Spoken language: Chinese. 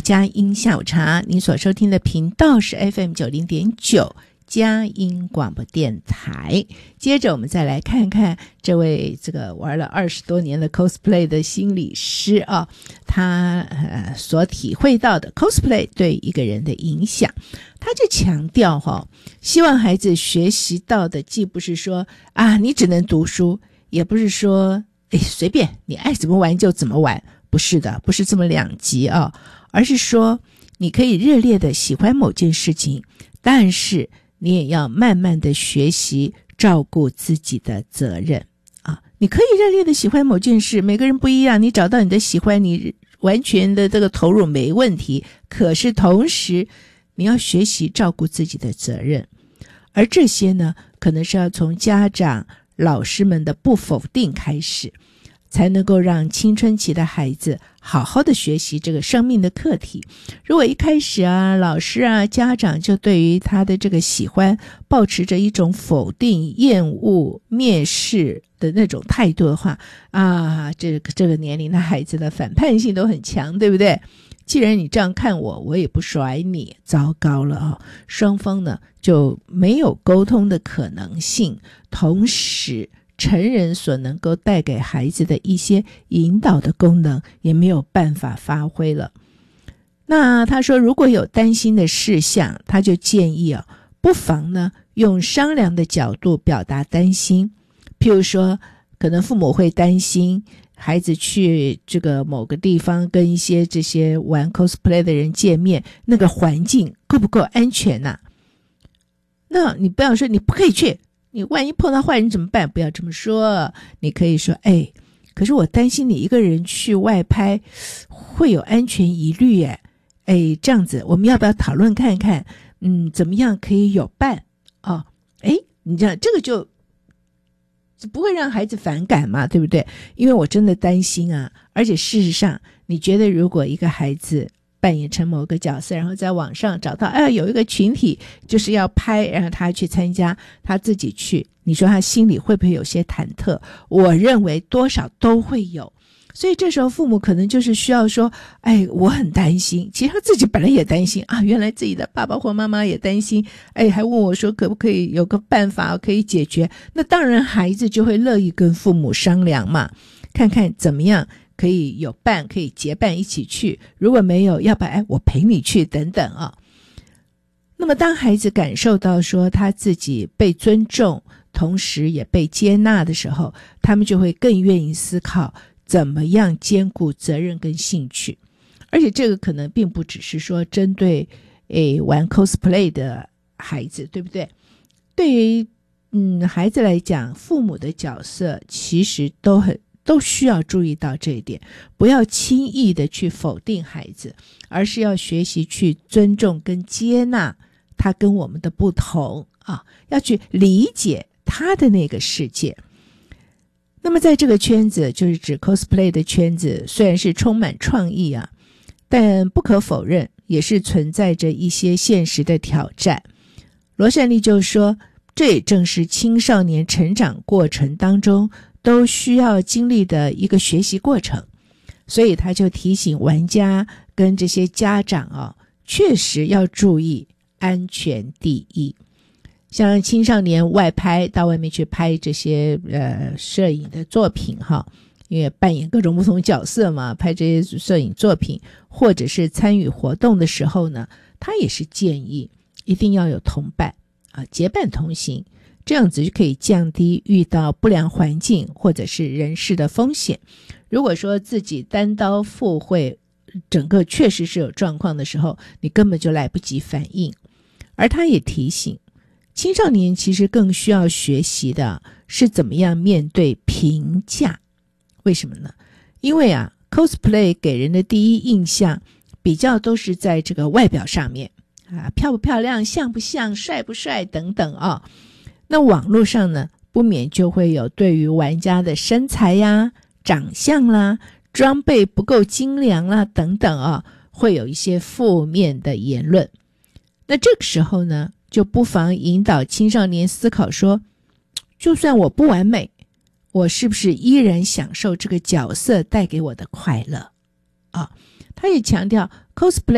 佳音下午茶，您所收听的频道是 FM90.9佳音广播电台。接着我们再来看看这位玩了20多年的 cosplay 的心理师啊，他所体会到的 cosplay 对一个人的影响。他就强调希望孩子学习到的既不是说你只能读书，也不是说随便你爱怎么玩就怎么玩，不是的，不是这么两极啊，而是说你可以热烈的喜欢某件事情，但是你也要慢慢的学习照顾自己的责任啊！你可以热烈的喜欢某件事，每个人不一样，你找到你的喜欢，你完全的这个投入没问题。可是同时，你要学习照顾自己的责任，而这些呢，可能是要从家长、老师们的不否定开始，才能够让青春期的孩子好好的学习这个生命的课题。如果一开始老师家长就对于他的这个喜欢抱持着一种否定、厌恶、蔑视的那种态度的话这个年龄的孩子的反叛性都很强，对不对？既然你这样看我，我也不甩你，糟糕了双方呢就没有沟通的可能性，同时成人所能够带给孩子的一些引导的功能也没有办法发挥了。那他说如果有担心的事项，他就建议不妨呢用商量的角度表达担心。譬如说可能父母会担心孩子去这个某个地方跟一些这些玩 cosplay 的人见面，那个环境够不够安全那你不要说你不可以去，你万一碰到坏人怎么办？不要这么说，你可以说可是我担心你一个人去外拍会有安全疑虑这样子我们要不要讨论看看怎么样可以有伴你这样这个就不会让孩子反感嘛，对不对？因为我真的担心而且事实上你觉得如果一个孩子扮演成某个角色，然后在网上找到有一个群体就是要拍，让他去参加，他自己去，你说他心里会不会有些忐忑？我认为多少都会有。所以这时候父母可能就是需要说我很担心，其实他自己本来也担心原来自己的爸爸或妈妈也担心还问我说可不可以有个办法可以解决。那当然孩子就会乐意跟父母商量嘛，看看怎么样可以有伴，可以结伴一起去，如果没有要不然我陪你去等等那么当孩子感受到说他自己被尊重同时也被接纳的时候，他们就会更愿意思考怎么样兼顾责任跟兴趣。而且这个可能并不只是说针对玩 cosplay 的孩子，对不对？对于孩子来讲，父母的角色其实都需要注意到这一点，不要轻易的去否定孩子，而是要学习去尊重跟接纳他跟我们的不同要去理解他的那个世界。那么在这个圈子，就是指 cosplay 的圈子，虽然是充满创意但不可否认也是存在着一些现实的挑战。罗善利就说，这也正是青少年成长过程当中都需要经历的一个学习过程。所以他就提醒玩家跟这些家长确实要注意安全第一。像青少年外拍，到外面去拍这些摄影的作品因为扮演各种不同角色嘛，拍这些摄影作品或者是参与活动的时候呢，他也是建议一定要有同伴结伴同行，这样子就可以降低遇到不良环境或者是人事的风险。如果说自己单刀赴会，整个确实是有状况的时候，你根本就来不及反应。而他也提醒青少年其实更需要学习的是怎么样面对评价。为什么呢？因为cosplay 给人的第一印象比较都是在这个外表上面漂不漂亮，像不像，帅不帅等等那网络上呢，不免就会有对于玩家的身材长相啦、装备不够精良啦等等会有一些负面的言论。那这个时候呢，就不妨引导青少年思考说，就算我不完美，我是不是依然享受这个角色带给我的快乐他也强调 cosplay